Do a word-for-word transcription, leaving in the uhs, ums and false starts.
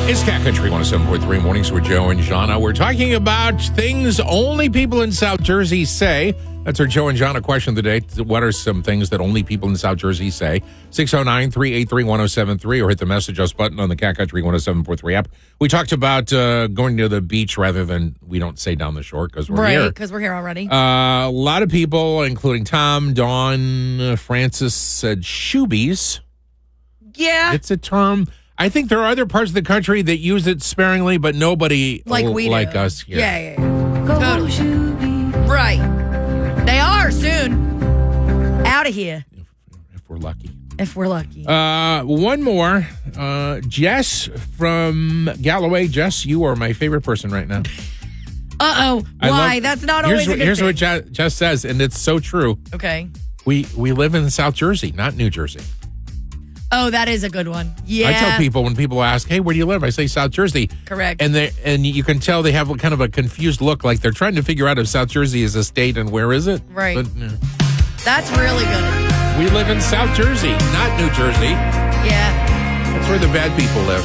It's Cat Country one oh seven point three Mornings with Joe and Jana. We're talking about things only people in South Jersey say. That's our Joe and Jana question of the day. What are some things that only people in South Jersey say? six oh nine, three eight three, one oh seven three or hit the message us button on the Cat Country one oh seven point three app. We talked about uh, going to the beach rather than, we don't say down the shore because we're right, here. Right, because we're here already. Uh, a lot of people, including Tom, Dawn, uh, Francis, said shoobies. Yeah. It's a term. I think there are other parts of the country that use it sparingly, but nobody like we like do. us here. Yeah, yeah, yeah. Totally. Right. They are soon. Out of here. If, if we're lucky. If we're lucky. Uh, one more. Uh, Jess from Galloway. Jess, you are my favorite person right now. Uh-oh. I Why? love, That's not here's always what, a good Here's thing. what Jess, Jess says, and it's so true. Okay. We we live in South Jersey, not New Jersey. Oh, that is a good one. Yeah. I tell people when people ask, "Hey, where do you live?" I say South Jersey. Correct. And they and you can tell they have kind of a confused look, like they're trying to figure out if South Jersey is a state and where is it. Right. But, uh, That's really good. we live in South Jersey, not New Jersey. Yeah. That's where the bad people live.